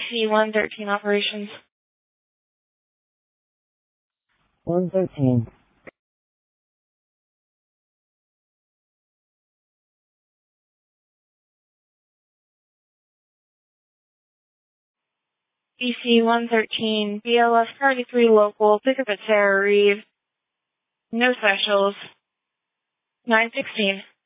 BC-113 operations. 113. BC-113, BLS 33 local, pick up at Sarah Reeve. No specials. 916.